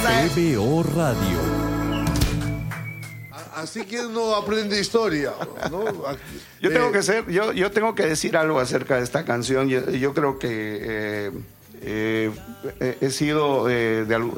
TVO Radio. Así que uno aprende historia, ¿no? Yo tengo que decir algo acerca de esta canción. Yo creo que he sido